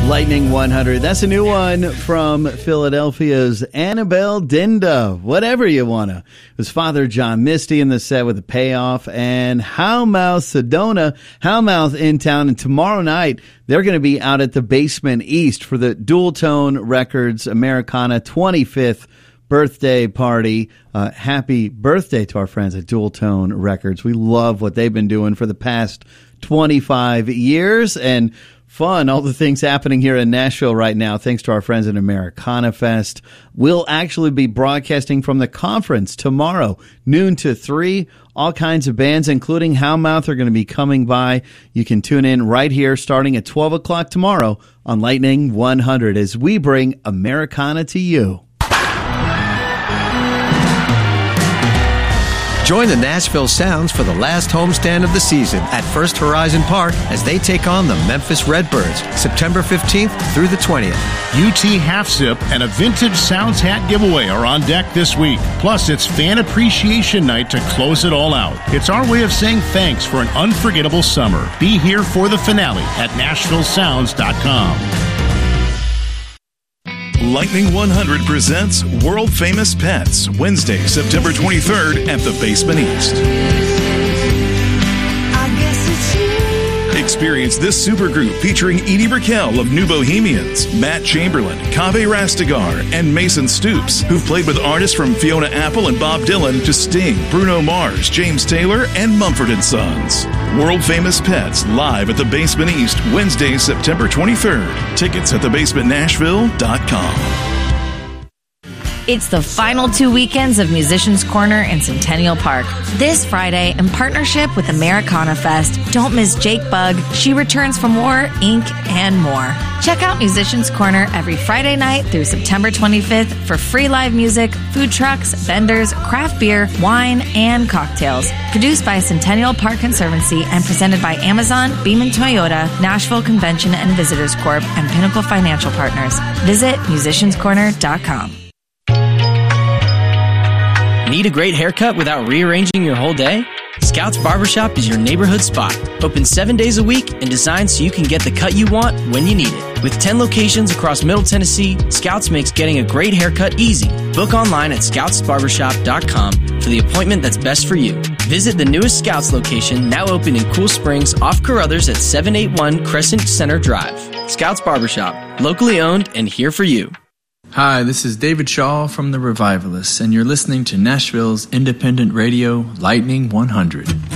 Lightning 100. That's a new one from Philadelphia's Annabelle Dinda. Whatever you wanna. It was Father John Misty in the set with the payoff, and Howlmouth Sedona. Howlmouth in town, and tomorrow night they're going to be out at the Basement East for the Dual Tone Records Americana 25th birthday party. Happy birthday to our friends at Dual Tone Records. We love what they've been doing for the past 25 years, and fun, all the things happening here in Nashville right now, thanks to our friends at Americana Fest. We'll actually be broadcasting from the conference tomorrow, noon to 3. All kinds of bands, including Howlmouth, are going to be coming by. You can tune in right here starting at 12 o'clock tomorrow on Lightning 100 as we bring Americana to you. Join the Nashville Sounds for the last homestand of the season at First Horizon Park as they take on the Memphis Redbirds, September 15th through the 20th. UT Half Sip and a vintage Sounds hat giveaway are on deck this week. Plus, it's Fan Appreciation Night to close it all out. It's our way of saying thanks for an unforgettable summer. Be here for the finale at NashvilleSounds.com. Lightning 100 presents World Famous Pets, Wednesday, September 23rd at the Basement East. Experience this supergroup featuring Edie Brickell of New Bohemians, Matt Chamberlain, Kaveh Rastegar, and Mason Stoops, who've played with artists from Fiona Apple and Bob Dylan to Sting, Bruno Mars, James Taylor, and Mumford & Sons. World Famous Pets live at the Basement East, Wednesday, September 23rd. Tickets at thebasementnashville.com. It's the final 2 weekends of Musicians Corner in Centennial Park. This Friday, in partnership with Americana Fest, don't miss Jake Bugg, She Returns for More, Inc., and more. Check out Musicians Corner every Friday night through September 25th for free live music, food trucks, vendors, craft beer, wine, and cocktails. Produced by Centennial Park Conservancy and presented by Amazon, Beaman Toyota, Nashville Convention and Visitors Corp., and Pinnacle Financial Partners. Visit musicianscorner.com. Need a great haircut without rearranging your whole day? Scouts Barbershop is your neighborhood spot. Open 7 days a week and designed so you can get the cut you want when you need it. With 10 locations across Middle Tennessee, Scouts makes getting a great haircut easy. Book online at scoutsbarbershop.com for the appointment that's best for you. Visit the newest Scouts location, now open in Cool Springs off Carruthers at 781 Crescent Center Drive. Scouts Barbershop, locally owned and here for you. Hi, this is David Shaw from The Revivalists, and you're listening to Nashville's independent radio, Lightning 100.